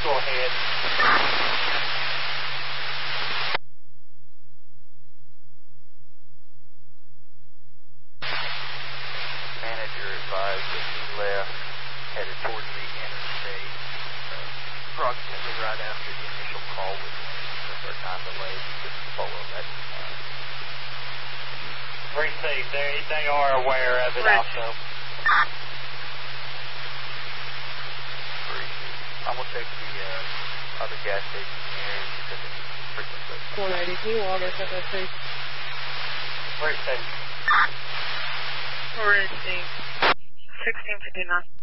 go ahead. Manager advised that he left, headed towards the interstate, approximately right after the initial call was made. With our time delay, just follow that time. Received. They are aware of it also. I'm going to check the other gas station here because it's frequency. 492, August FSC. Where's that? We're in 1659.